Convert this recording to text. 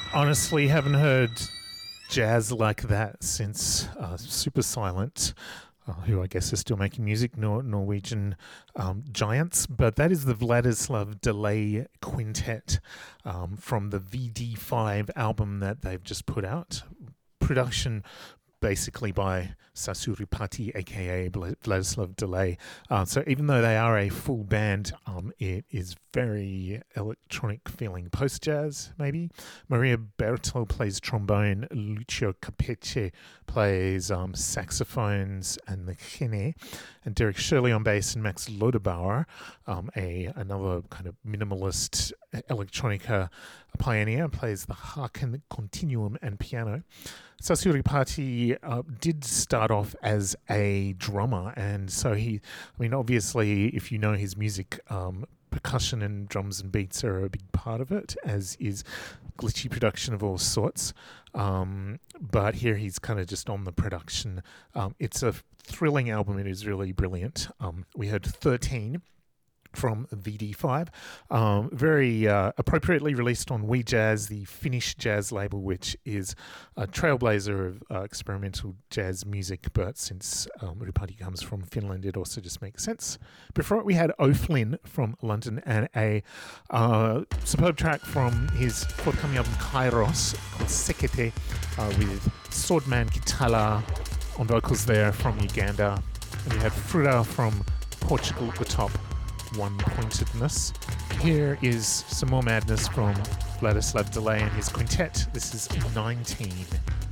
Honestly, haven't heard jazz like that since Super Silent, who I guess is still making music, Norwegian giants. But that is the Vladislav Delay Quintet from the VD5 album that they've just put out. Production basically by Sasuripati, aka Vladislav Delay. So even though they are a full band, it is very electronic feeling, post-jazz maybe. Maria Berto plays trombone, Lucio Capeche plays saxophones and the kene, and Derek Shirley on bass and Max Lodebauer, another kind of minimalist electronica pioneer, plays the Harken continuum and piano. Sasuripati did start off as a drummer, and so obviously, if you know his music, percussion and drums and beats are a big part of it, as is glitchy production of all sorts. But here he's kind of just on the production. It's a thrilling album. It is really brilliant. We heard 13 from VD5, very appropriately released on We Jazz, the Finnish jazz label, which is a trailblazer of experimental jazz music, but since Ripati comes from Finland, it also just makes sense. Before it, we had O'Flynn from London and a superb track from his forthcoming album Kairos called Sekete, with Swordman Kitala on vocals there from Uganda. And we had Fruta from Portugal at the top, one-pointedness. Here is some more madness from Vladislav Delay and his quintet. This is 19.